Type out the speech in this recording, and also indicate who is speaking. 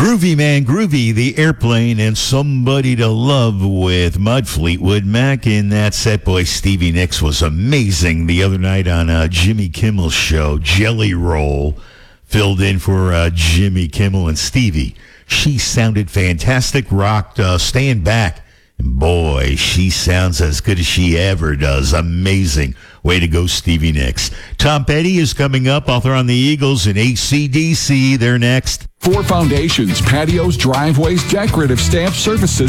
Speaker 1: Groovy Man Groovy, The Airplane, and Somebody to Love with Mud Fleetwood Mac. In that set, boy, Stevie Nicks was amazing the other night on Jimmy Kimmel's show. Jelly Roll filled in for Jimmy Kimmel and Stevie. She sounded fantastic, rocked Stand Back. And boy, she sounds as good as she ever does. Amazing. Way to go, Stevie Nicks. Tom Petty is coming up, author on the Eagles and AC/DC. They're next.
Speaker 2: Four Foundations, patios, driveways, decorative stamp services,